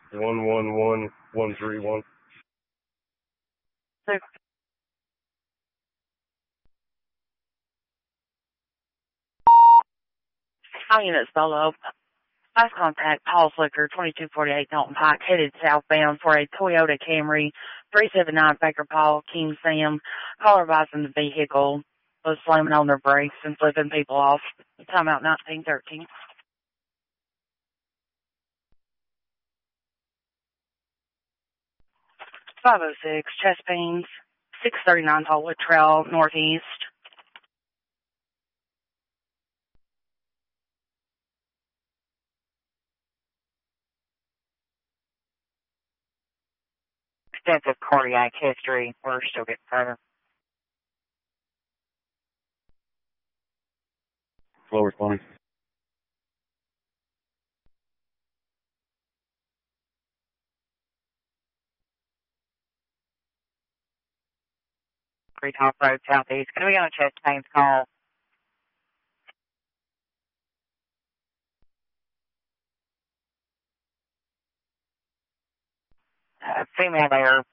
111131. Six. All units below. Last contact, Paul Slicker, 2248 Dalton Pike, headed southbound for a Toyota Camry, 379 Baker Paul, King Sam. Caller advising the vehicle was slamming on their brakes and flipping people off. Timeout 1913. 506, chest pains, 639 Hollywood Trail, northeast. Extensive cardiac history. We're still getting further. Slow responding. Great Top Road, southeast. Can we get on a chest pains call? Female there,